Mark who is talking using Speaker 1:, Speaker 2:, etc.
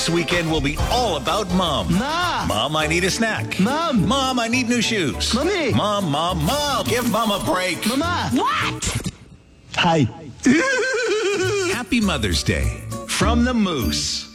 Speaker 1: This weekend will be all about Mom.
Speaker 2: Ma!
Speaker 1: Mom, I need a snack.
Speaker 2: Mom!
Speaker 1: Mom, I need new shoes.
Speaker 2: Mommy!
Speaker 1: Mom, give Mom a break.
Speaker 2: Mama!
Speaker 3: What?
Speaker 2: Hi.
Speaker 1: Happy Mother's Day from the Moose.